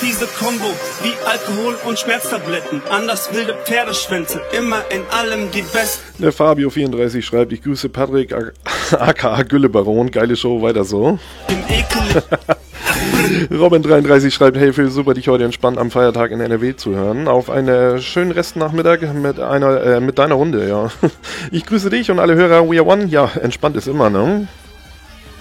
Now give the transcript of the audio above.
fiese Kombo, wie Alkohol und Schmerztabletten. Anders wilde Pferdeschwänze, immer in allem die Besten. Der Fabio34 schreibt, ich grüße Patrick, aka Güllebaron, geile Show, weiter so. Im Ekel. Robin33 schreibt, hey Phil, super, dich heute entspannt am Feiertag in NRW zu hören. Auf einen schönen Restnachmittag mit deiner Runde, ja. Ich grüße dich und alle Hörer, We Are One. Ja, entspannt ist immer, ne?